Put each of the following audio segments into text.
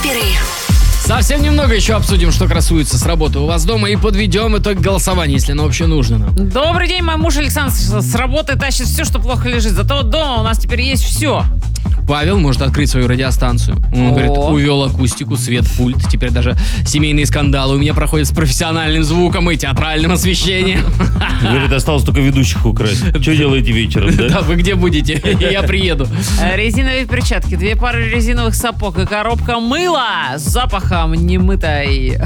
Вейкаперы. Совсем немного еще обсудим, что красуется с работы у вас дома, и подведем итог голосования, если оно вообще нужно нам. Добрый день, мой муж Александр с работы тащит все, что плохо лежит. Зато вот дома у нас теперь есть все. Павел может открыть свою радиостанцию. Он говорит, увел акустику, свет, пульт. Теперь даже семейные скандалы у меня проходят с профессиональным звуком и театральным освещением. Говорит, осталось только ведущих украсть. Что делаете вечером, да? Да, вы где будете? Я приеду. Резиновые перчатки, 2 пары резиновых сапог и коробка мыла с запахом немытой.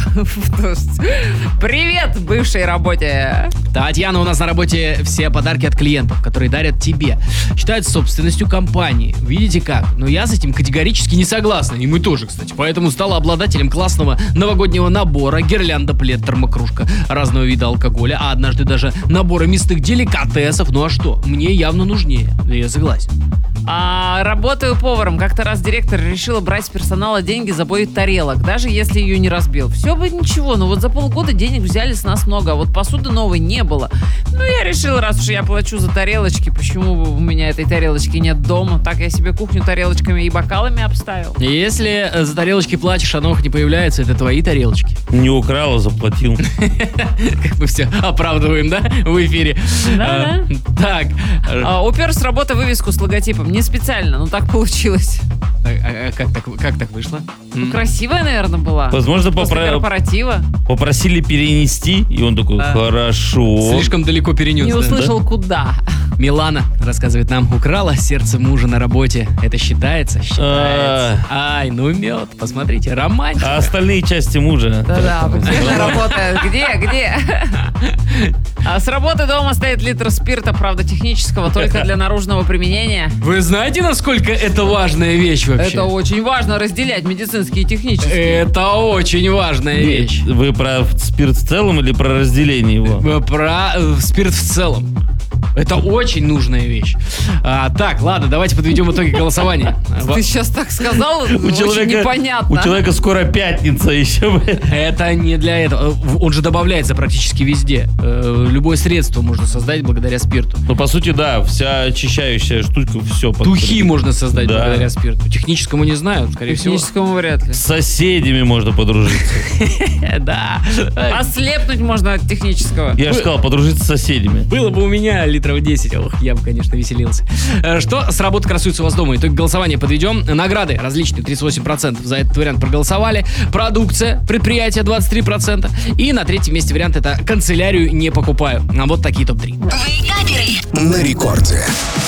Привет, бывшей работе. Татьяна, у нас на работе все подарки от клиентов, которые дарят тебе, считаются собственностью компании. Видите как? Но я с этим категорически не согласна. И мы тоже, кстати. Поэтому стала обладателем классного новогоднего набора: гирлянда, плед, термокружка, разного вида алкоголя, а однажды даже набора мясных деликатесов. Ну а что? Мне явно нужнее. Я согласен. Работаю поваром. Как-то раз директор решила брать с персонала деньги за бой тарелок, даже если ее не разбил. Все бы ничего, но вот за полгода денег взяли с нас много, а вот посуды новой не было. Ну, я решила, раз уж я плачу за тарелочки, почему бы у меня этой тарелочки нет дома? Так я себе кухню тарелочками и бокалами обставил. Если за тарелочки платишь, а новых не появляется, это твои тарелочки. Не украл, а заплатил. Как мы все оправдываем, да, в эфире? Да. Так. Упер с работы вывеску с логотипом. Не специально, но так получилось. Как так вышло? Ну, красивая, наверное, была. Возможно, После корпоратива. попросили перенести, и он такой, хорошо. Слишком далеко перенес. Не да? услышал, куда. Милана рассказывает нам, украла сердце мужа на работе. Это считается? Считается. Ай, ну мед, посмотрите, романтика. А остальные части мужа? Да-да, где же работает? Где? С работы дома стоит литр спирта, правда, технического, только для наружного применения. Вы знаете, насколько это важная вещь вообще? Это очень важно, разделять медицинские и технические. Это очень важная вещь. Вы про спирт в целом или про разделение его? Про спирт в целом. Это очень нужная вещь. Так, ладно, давайте подведем итоги голосования. Ты сейчас так сказал, очень непонятно. У человека скоро пятница еще. Это не для этого. Он же добавляется практически везде. Любое средство можно создать благодаря спирту. Ну, по сути, да, вся очищающая штука, все. Духи можно создать Да. благодаря спирту. Техническому не знаю, скорее всего. Техническому вряд ли. С соседями можно подружиться. Да. Ослепнуть можно от технического. Я же сказал, подружиться с соседями. Было бы у меня литров 10, я бы, конечно, веселился. Что с работы красуется у вас дома? Итог голосования подведем. Награды различные, 38% за этот вариант проголосовали. Продукция, предприятие, 23%. И на третьем месте вариант — это канцелярию не покупаю. А вот такие топ-3. Вейкаперы. На рекорде.